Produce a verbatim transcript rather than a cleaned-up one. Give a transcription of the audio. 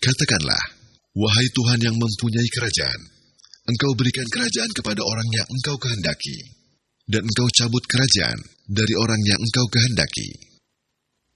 Katakanlah, wahai Tuhan yang mempunyai kerajaan, Engkau berikan kerajaan kepada orang yang Engkau kehendaki, dan Engkau cabut kerajaan dari orang yang Engkau kehendaki.